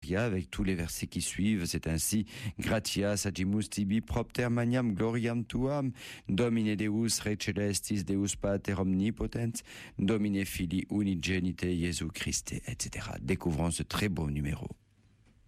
Maria avec tous les versets qui suivent. C'est ainsi: Gratias agimus tibi propter magnam gloriam tuam, Domine Deus Rei Celestis Deus Pater omnipotens, Domine Filii unigenite Jesu Christe, etc. Découvrons ce très beau numéro.